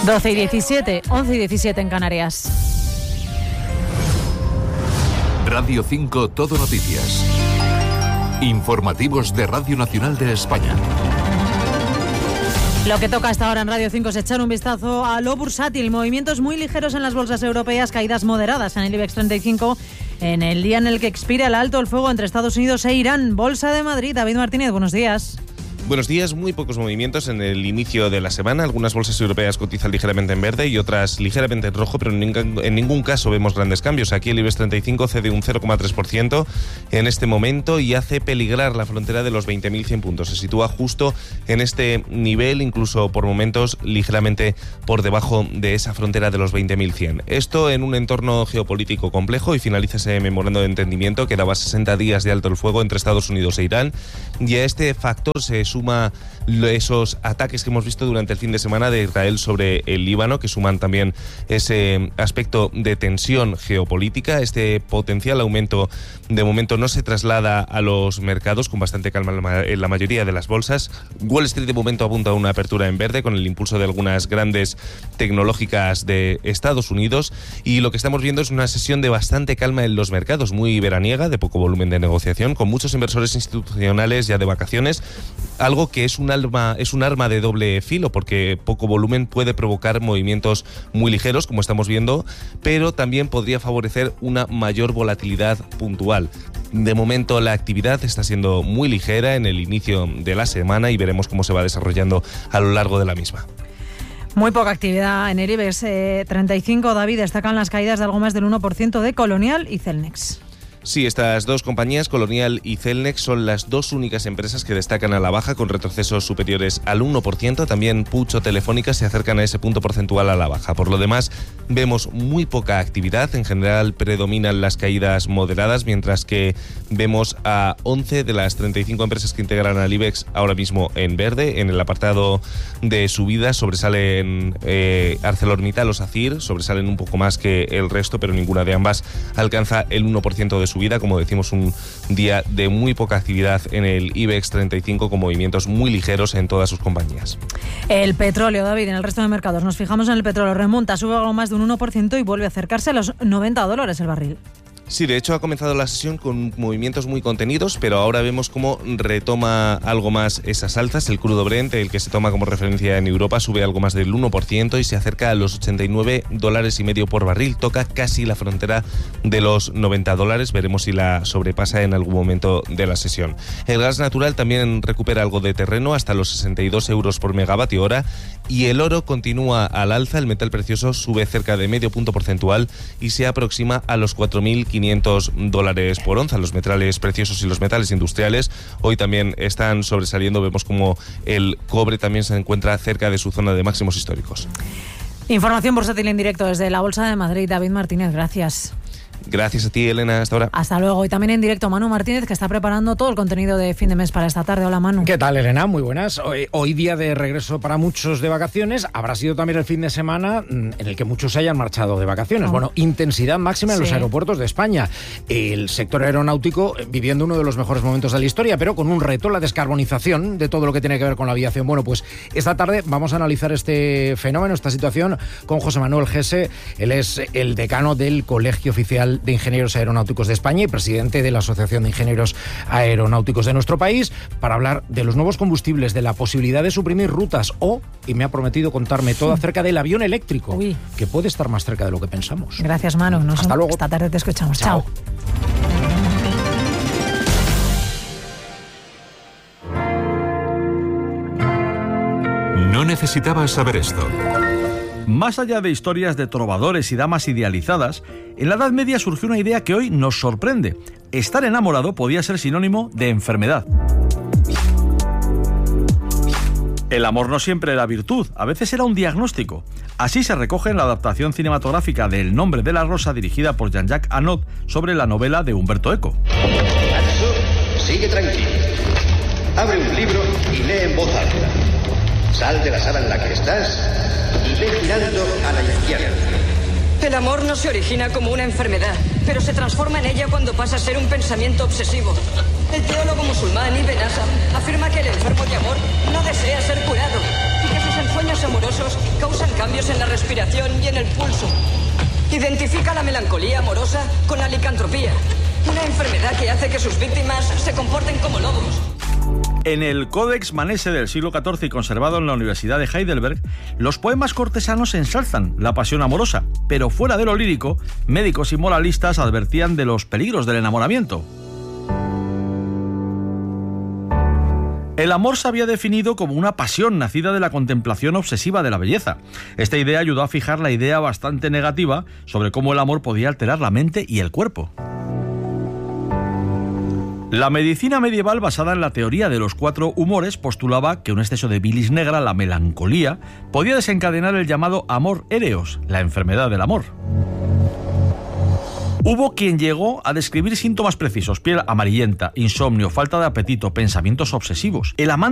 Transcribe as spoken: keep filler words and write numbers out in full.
doce y diecisiete, once y diecisiete en Canarias. Radio cinco Todo Noticias. Informativos de Radio Nacional de España. Lo que toca hasta ahora en Radio cinco es echar un vistazo a lo bursátil. Movimientos muy ligeros en las bolsas europeas, caídas moderadas en el IBEX treinta y cinco en el día en el que expira el alto el fuego entre Estados Unidos e Irán. Bolsa de Madrid, David Martínez, buenos días. Buenos días, muy pocos movimientos en el inicio de la semana. Algunas bolsas europeas cotizan ligeramente en verde y otras ligeramente en rojo, pero en ningún, en ningún caso vemos grandes cambios. Aquí el IBEX treinta y cinco cede un cero coma tres por ciento en este momento y hace peligrar la frontera de los veinte mil cien puntos. Se sitúa justo en este nivel, incluso por momentos ligeramente por debajo de esa frontera de los veinte mil cien. Esto en un entorno geopolítico complejo, y finaliza ese memorando de entendimiento que daba sesenta días de alto el fuego entre Estados Unidos e Irán, y a este factor se suma esos ataques que hemos visto durante el fin de semana de Israel sobre el Líbano, que suman también ese aspecto de tensión geopolítica. Este potencial aumento de momento no se traslada a los mercados, con bastante calma en la mayoría de las bolsas. Wall Street de momento apunta a una apertura en verde con el impulso de algunas grandes tecnológicas de Estados Unidos, y lo que estamos viendo es una sesión de bastante calma en los mercados, muy veraniega, de poco volumen de negociación, con muchos inversores institucionales ya de vacaciones, algo que es un arma, es un arma de doble filo, porque poco volumen puede provocar movimientos muy ligeros, como estamos viendo, pero también podría favorecer una mayor volatilidad puntual. De momento la actividad está siendo muy ligera en el inicio de la semana y veremos cómo se va desarrollando a lo largo de la misma. Muy poca actividad en el IBEX eh, treinta y cinco, David. Destacan las caídas de algo más del uno por ciento de Colonial y Celnex. Sí, estas dos compañías, Colonial y Celnex, son las dos únicas empresas que destacan a la baja, con retrocesos superiores al uno por ciento. También Puig o Telefónica se acercan a ese punto porcentual a la baja. Por lo demás, vemos muy poca actividad. En general predominan las caídas moderadas, mientras que vemos a once de las treinta y cinco empresas que integran al IBEX ahora mismo en verde. En el apartado de subidas sobresalen eh, ArcelorMittal o SACIR, sobresalen un poco más que el resto, pero ninguna de ambas alcanza el uno por ciento de subida. Como decimos, un día de muy poca actividad en el IBEX treinta y cinco, con movimientos muy ligeros en todas sus compañías. El petróleo, David, en el resto de mercados. Nos fijamos en el petróleo. Remonta, sube algo más de un uno por ciento y vuelve a acercarse a los noventa dólares el barril. Sí, de hecho ha comenzado la sesión con movimientos muy contenidos, pero ahora vemos cómo retoma algo más esas alzas. El crudo Brent, el que se toma como referencia en Europa, sube algo más del uno por ciento y se acerca a los ochenta y nueve dólares y medio por barril. Toca casi la frontera de los noventa dólares. Veremos si la sobrepasa en algún momento de la sesión. El gas natural también recupera algo de terreno hasta los sesenta y dos euros por megavatio hora, y el oro continúa al alza. El metal precioso sube cerca de medio punto porcentual y se aproxima a los cuatro mil quinientos dólares por onza. Los metales preciosos y los metales industriales hoy también están sobresaliendo. Vemos como el cobre también se encuentra cerca de su zona de máximos históricos. Información bursátil en directo desde la Bolsa de Madrid. David Martínez, gracias. Gracias a ti, Elena, hasta ahora. Hasta luego. Y también en directo Manu Martínez, que está preparando todo el contenido de fin de mes para esta tarde. Hola, Manu. ¿Qué tal, Elena? Muy buenas. Hoy, hoy día de regreso para muchos de vacaciones. Habrá sido también el fin de semana en el que muchos se hayan marchado de vacaciones. Oh. Bueno, intensidad máxima en sí. Los aeropuertos de España. El sector aeronáutico viviendo uno de los mejores momentos de la historia, pero con un reto, la descarbonización de todo lo que tiene que ver con la aviación. Bueno, pues esta tarde vamos a analizar este fenómeno, esta situación, con José Manuel Gese. Él es el decano del Colegio Oficial de Ingenieros Aeronáuticos de España y presidente de la Asociación de Ingenieros Aeronáuticos de nuestro país, para hablar de los nuevos combustibles, de la posibilidad de suprimir rutas o, y me ha prometido contarme todo acerca del avión eléctrico, Uy. que puede estar más cerca de lo que pensamos. Gracias, Manu. Nos Hasta luego. Esta tarde te escuchamos. Chao. Chao. No necesitabas saber esto. Más allá de historias de trovadores y damas idealizadas, en la Edad Media surgió una idea que hoy nos sorprende. Estar enamorado podía ser sinónimo de enfermedad. El amor no siempre era virtud, a veces era un diagnóstico. Así se recoge en la adaptación cinematográfica de El nombre de la rosa, dirigida por Jean-Jacques Annaud, sobre la novela de Umberto Eco. Atsu, sigue tranquilo. Abre un libro y lee en voz alta. Sal de la sala en la que estás y ve girando a la izquierda. El amor no se origina como una enfermedad, pero se transforma en ella cuando pasa a ser un pensamiento obsesivo. El teólogo musulmán Ibn Hazm afirma que el enfermo de amor no desea ser curado y que sus ensueños amorosos intensos causan cambios en la respiración y en el pulso. Identifica la melancolía amorosa con la licantropía, una enfermedad que hace que sus víctimas se comporten como lobos. En el Codex Manesse del siglo catorce y conservado en la Universidad de Heidelberg, los poemas cortesanos ensalzan la pasión amorosa, pero fuera de lo lírico, médicos y moralistas advertían de los peligros del enamoramiento. El amor se había definido como una pasión nacida de la contemplación obsesiva de la belleza. Esta idea ayudó a fijar la idea bastante negativa sobre cómo el amor podía alterar la mente y el cuerpo. La medicina medieval, basada en la teoría de los cuatro humores, postulaba que un exceso de bilis negra, la melancolía, podía desencadenar el llamado amor éreos, la enfermedad del amor. Hubo quien llegó a describir síntomas precisos: piel amarillenta, insomnio, falta de apetito, pensamientos obsesivos. El amante